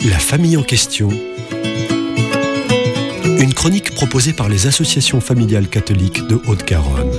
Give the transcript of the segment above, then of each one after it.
La famille en question. Une chronique proposée par les associations familiales catholiques de Haute-Garonne.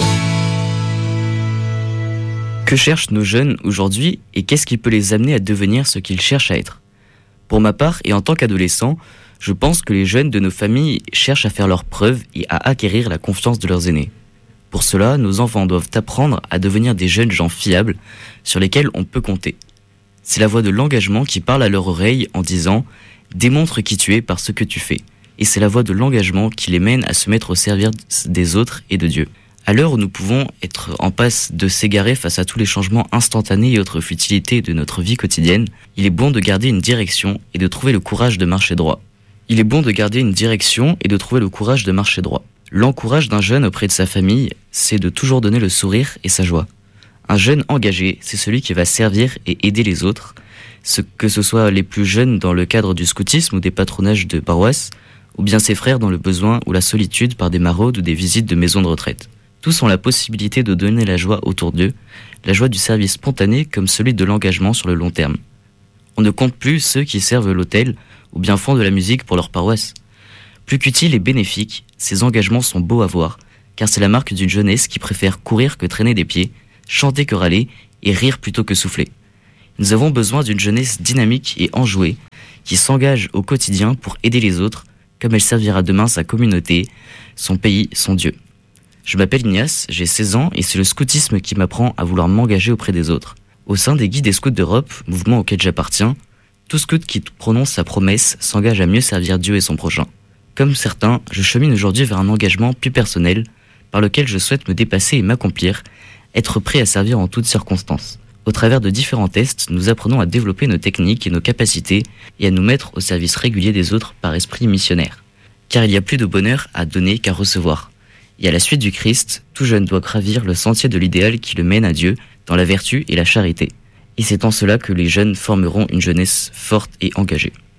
Que cherchent nos jeunes aujourd'hui et qu'est-ce qui peut les amener à devenir ce qu'ils cherchent à être ? Pour ma part, et en tant qu'adolescent, je pense que les jeunes de nos familles cherchent à faire leurs preuves et à acquérir la confiance de leurs aînés. Pour cela, nos enfants doivent apprendre à devenir des jeunes gens fiables sur lesquels on peut compter. C'est la voix de l'engagement qui parle à leur oreille en disant « Démontre qui tu es par ce que tu fais ». Et c'est la voix de l'engagement qui les mène à se mettre au service des autres et de Dieu. À l'heure où nous pouvons être en passe de s'égarer face à tous les changements instantanés et autres futilités de notre vie quotidienne, il est bon de garder une direction et de trouver le courage de marcher droit. L'encourage d'un jeune auprès de sa famille, c'est de toujours donner le sourire et sa joie. Un jeune engagé, c'est celui qui va servir et aider les autres, que ce soit les plus jeunes dans le cadre du scoutisme ou des patronages de paroisse, ou bien ses frères dans le besoin ou la solitude par des maraudes ou des visites de maisons de retraite. Tous ont la possibilité de donner la joie autour d'eux, la joie du service spontané comme celui de l'engagement sur le long terme. On ne compte plus ceux qui servent l'autel ou bien font de la musique pour leur paroisse. Plus qu'utiles et bénéfiques, ces engagements sont beaux à voir, car c'est la marque d'une jeunesse qui préfère courir que traîner des pieds, chanter que râler et rire plutôt que souffler. Nous avons besoin d'une jeunesse dynamique et enjouée, qui s'engage au quotidien pour aider les autres, comme elle servira demain sa communauté, son pays, son Dieu. Je m'appelle Ignace, j'ai 16 ans et c'est le scoutisme qui m'apprend à vouloir m'engager auprès des autres. Au sein des guides des scouts d'Europe, mouvement auquel j'appartiens, tout scout qui prononce sa promesse s'engage à mieux servir Dieu et son prochain. Comme certains, je chemine aujourd'hui vers un engagement plus personnel, par lequel je souhaite me dépasser et m'accomplir, être prêt à servir en toutes circonstances. Au travers de différents tests, nous apprenons à développer nos techniques et nos capacités et à nous mettre au service régulier des autres par esprit missionnaire. Car il y a plus de bonheur à donner qu'à recevoir. Et à la suite du Christ, tout jeune doit gravir le sentier de l'idéal qui le mène à Dieu dans la vertu et la charité. Et c'est en cela que les jeunes formeront une jeunesse forte et engagée.